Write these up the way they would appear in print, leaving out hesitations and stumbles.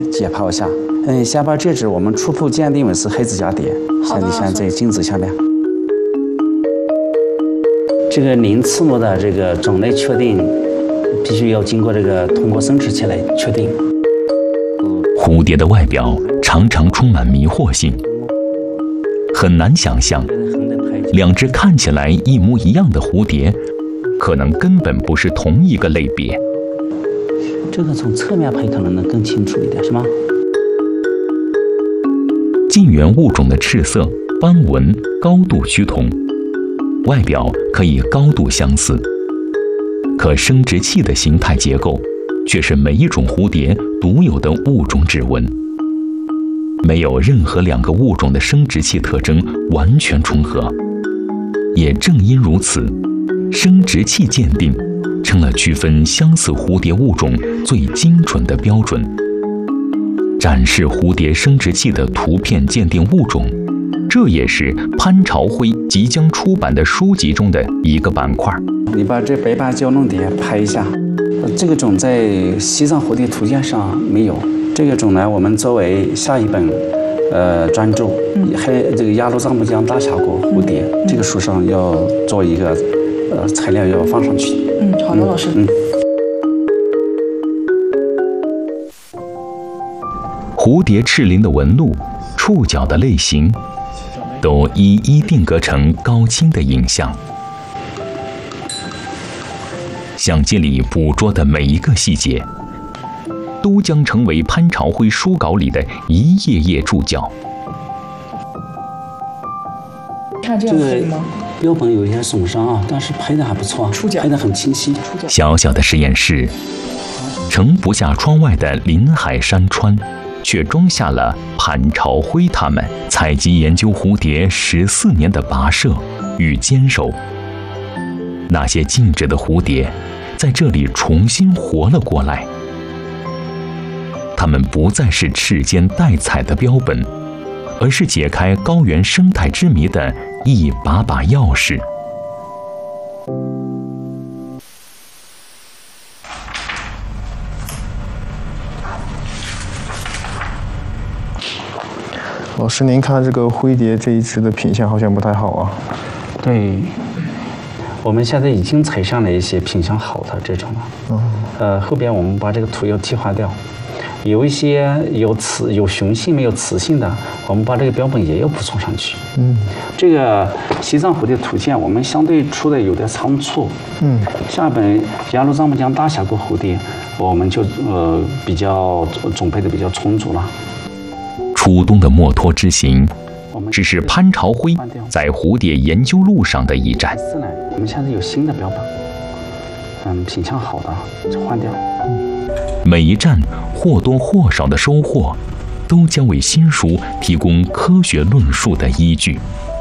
解剖一下。下巴这只我们初步鉴定为是黑指甲蝶，像你看这镜子下面。这个鳞翅目的这个种类确定，必须要经过通过生殖器来确定。 蝴蝶的外表常常充满迷惑性，很难想象两只看起来一模一样的蝴蝶，可能根本不是同一个类别。 这个从侧面拍可能更清楚一点，是吗？ 近缘物种的赤色、斑纹高度趋同，外表可以高度相似，可生殖器的形态结构却是每一种蝴蝶独有的物种指纹。没有任何两个物种的生殖器特征完全重合。也正因如此，生殖器鉴定成了区分相似蝴蝶物种最精准的标准。展示蝴蝶生殖器的图片鉴定物种，这也是潘朝辉即将出版的书籍中的一个板块。 你把这白斑胶弄蝶拍一下，这个种在西藏蝴蝶图鉴上没有。这个种呢，我们作为下一本专著，还这个雅鲁藏布江大峡谷蝴蝶，这个书上要做一个材料要放上去。 好的，老师。 蝴蝶翅鳞的纹路、触角的类型，都一一定格成高清的影像。相机里捕捉的每一个细节，都将成为潘朝辉书稿里的一页页注脚。 看这样可以吗？ 标本有一些损伤啊，但是拍的还不错，拍的很清晰。 小小的实验室，盛不下窗外的林海山川，却装下了潘朝辉他们采集研究蝴蝶14年的跋涉与坚守。那些静止的蝴蝶，在这里重新活了过来。它们不再是翅尖带彩的标本，而是解开高原生态之谜的一把把钥匙。 老师，您看这个灰蝶这一只的品相好像不太好啊。 对，我们现在已经采上了一些品相好的这种了。后边我们把这个图要替换掉，有一些有雄性没有雌性的，我们把这个标本也要补充上去。这个西藏蝴蝶图鉴我们相对出的有点仓促。下本雅鲁藏布江大峡谷蝴蝶，我们就比较准备的比较充足了。 初冬的墨脱之行，只是潘朝辉在蝴蝶研究路上的一站。 我们现在有新的标本，品相好的就换掉。 每一站或多或少的收获，都将为新书提供科学论述的依据。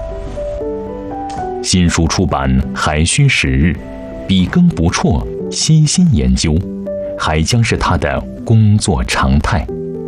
新书出版还需时日，笔耕不辍，悉心研究，还将是他的工作常态。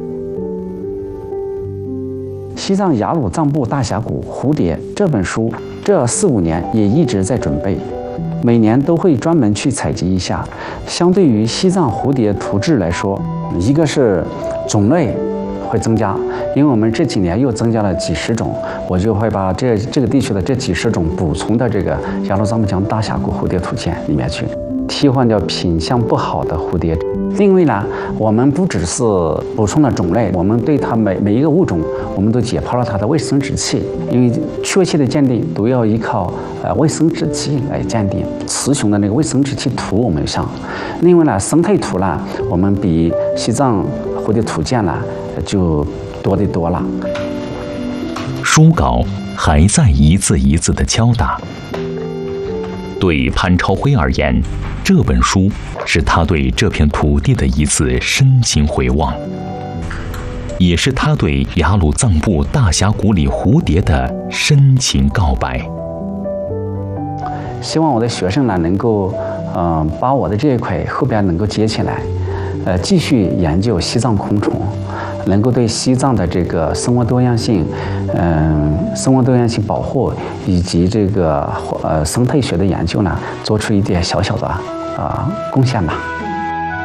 西藏雅鲁藏布大峡谷蝴蝶这本书，这4、5年也一直在准备，每年都会专门去采集一下。相对于西藏蝴蝶图志来说，一个是种类会增加，因为我们这几年又增加了几十种，我就会把这个地区的这几十种补充到这个雅鲁藏布江大峡谷蝴蝶图鉴里面去，替换掉品相不好的蝴蝶。另外呢，我们不只是补充了种类，我们对它每一个物种，我们都解剖了它的微生殖器，因为确切的鉴定都要依靠微生殖器来鉴定。雌雄的那个微生殖器图我们有上，另外呢，生态图呢，我们比西藏蝴蝶图鉴呢就多得多了。 书稿还在一字一字的敲打。对潘朝辉而言，这本书是他对这片土地的一次深情回望，也是他对雅鲁藏布大峡谷里蝴蝶的深情告白。 希望我的学生呢能够把我的这一块后边能够接起来，继续研究西藏昆虫，能够对西藏的这个生物多样性保护以及这个生态学的研究呢，做出一点小小的贡献吧。